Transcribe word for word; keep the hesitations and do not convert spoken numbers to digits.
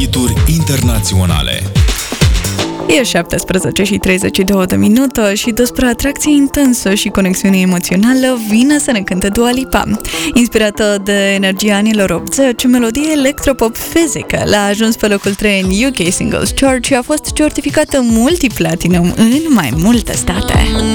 hituri internaționale. E șaptesprezece și treizeci și două de minute și despre atracție intensă și conexiune emoțională vine să ne cânte Dua Lipa. Inspirată de energia anilor optzeci, melodie electropop physical a ajuns pe locul trei în U K Singles Chart și a fost certificată multiplatinum în mai multe state.